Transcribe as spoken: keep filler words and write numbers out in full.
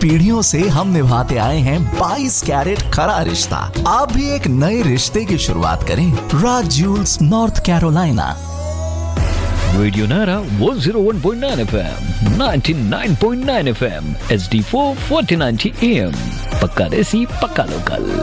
पीढ़ियों से हम निभाते आए हैं बाईस कैरेट खरा रिश्ता। आप भी एक नए रिश्ते की शुरुआत करें राज ज्यूल्स नॉर्थ कैरोलिना। रेडियो नारा one oh one point nine F M, ninety-nine point nine F M, H D four forty ninety A M, पक्का देसी पक्का लोकल।